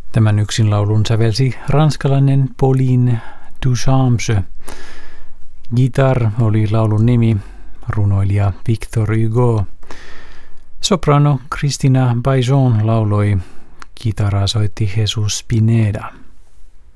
Tämän yksinlaulun sävelsi ranskalainen Pauline Duchamps. Guitar oli laulun nimi, runoilija Victor Hugo. Soprano Christina Baison lauloi, kitaraa soitti Jesus Pineda.